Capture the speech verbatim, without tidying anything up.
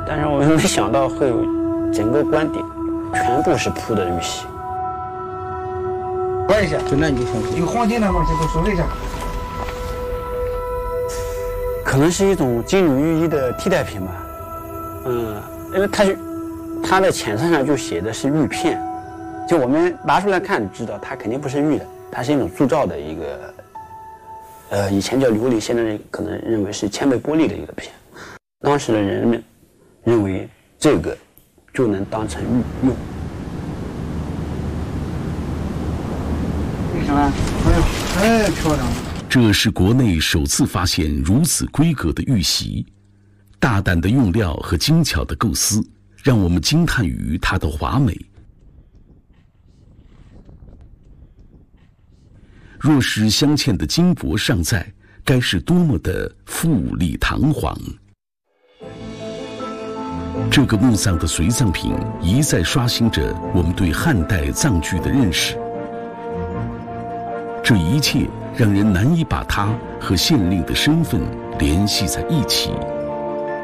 但是我没想到会有整个官邸全部是铺的玉玺。 玩一下，就那你就放心。有黄金的吗？这个说一下。 可能是一种金缕玉衣的替代品吧。嗯，因为它是它的前身上就写的是玉片，就我们拿出来看知道它肯定不是玉的，它是一种铸造的一个，呃，以前叫琉璃，现在可能认为是铅倍玻璃的一个片。当时的人们认为这个就能当成玉用。 为什么？哎呦，太漂亮了！ 这是国内首次发现如此规格的玉玺，大胆的用料和精巧的构思，让我们惊叹于它的华美。若是镶嵌的金箔尚在，该是多么的富丽堂皇！这个墓葬的随葬品一再刷新着我们对汉代葬具的认识。这一切让人难以把它和县令的身份联系在一起。